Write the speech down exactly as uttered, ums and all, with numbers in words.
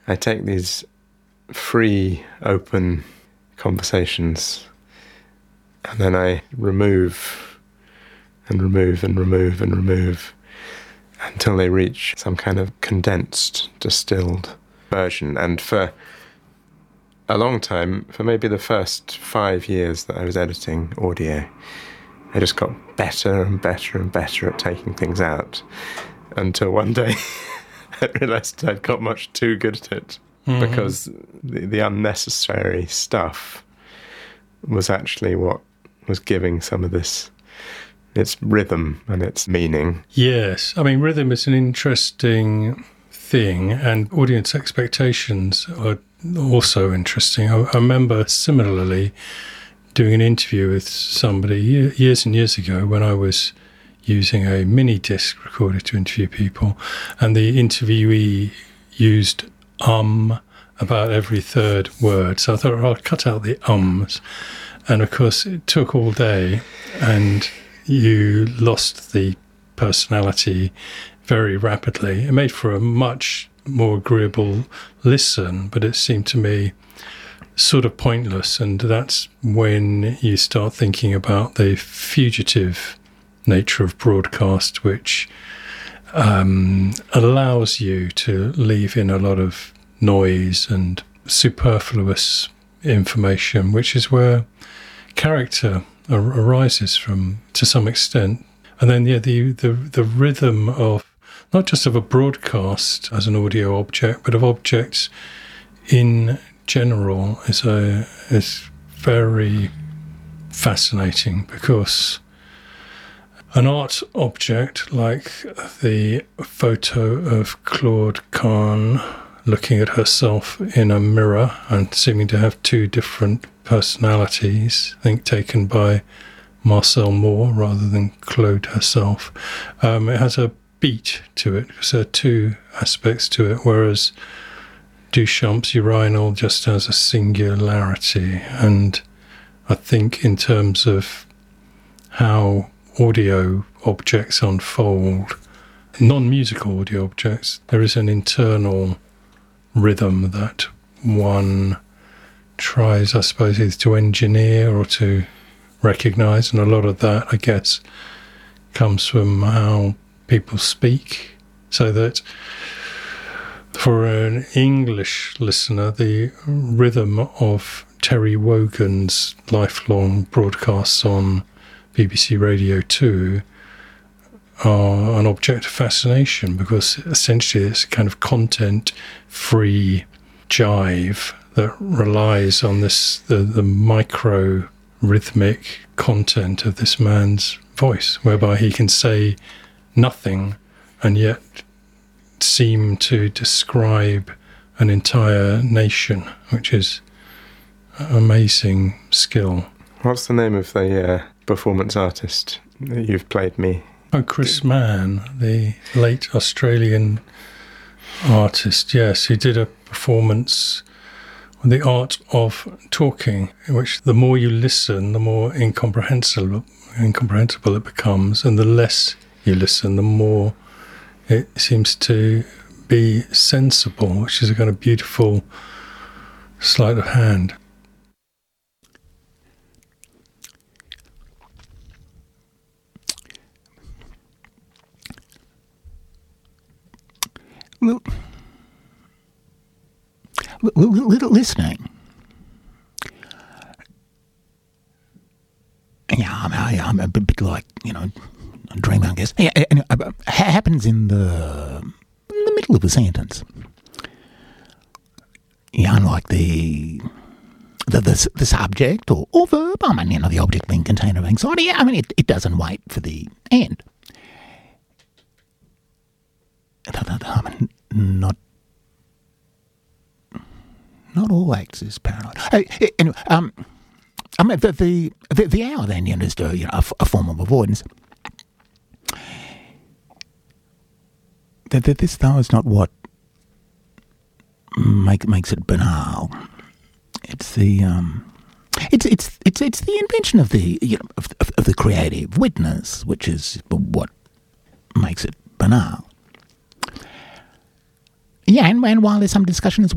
I take these free, open conversations and then I remove and remove and remove and remove until they reach some kind of condensed, distilled version. And for a long time, for maybe the first five years that I was editing audio, I just got better and better and better at taking things out until one day I realised I'd got much too good at it, mm-hmm. because the, the unnecessary stuff was actually what was giving some of this its rhythm and its meaning. Yes, I mean, rhythm is an interesting thing, and audience expectations are also interesting. I, I remember similarly doing an interview with somebody years and years ago when I was using a mini disc recorder to interview people, and the interviewee used um about every third word. So I thought, oh, I'll cut out the ums. And of course, it took all day, and you lost the personality very rapidly. It made for a much more agreeable listen, but it seemed to me sort of pointless. And that's when you start thinking about the fugitive nature of broadcast, which um, allows you to leave in a lot of noise and superfluous information, which is where character ar- arises from to some extent. And then yeah, the, the the rhythm of not just of a broadcast as an audio object, but of objects in general is a is very fascinating, because an art object like the photo of Claude Kahn looking at herself in a mirror and seeming to have two different personalities, I think taken by Marcel Moore rather than Claude herself. Um, it has a beat to it, because there are two aspects to it, whereas Duchamp's urinal just has a singularity. And I think in terms of how audio objects unfold, non-musical audio objects, there is an internal rhythm that one tries, I suppose, either to engineer or to recognise, and a lot of that, I guess, comes from how people speak, so that for an English listener, the rhythm of Terry Wogan's lifelong broadcasts on B B C Radio two are an object of fascination, because essentially it's a kind of content-free jive that relies on this the, the micro-rhythmic content of this man's voice, whereby he can say nothing and yet seem to describe an entire nation, which is an amazing skill. What's the name of the uh, performance artist that you've played me? Oh, Chris Mann, the late Australian artist, yes, he did a performance on The Art of Talking, in which the more you listen, the more incomprehensible, incomprehensible it becomes, and the less you listen, the more it seems to be sensible, which is a kind of beautiful sleight of hand. Well, little listening. Yeah, I'm, I'm a bit like, you know, a dream, I guess. Yeah, and it happens in the in the middle of a sentence. Yeah, unlike the the the, the subject or, or verb. I mean, you know, the object being container of anxiety. Yeah, I mean, it, it doesn't wait for the end. I mean, not not all acts is paranoid. Hey, anyway, um, I mean, the the the, the hour then, you know, is uh, you know, a, a form of avoidance. That this though is not what make, makes it banal. It's the um, it's it's it's it's the invention of the you know of, of, of the creative witness, which is what makes it banal. Yeah, and, and while there's some discussion as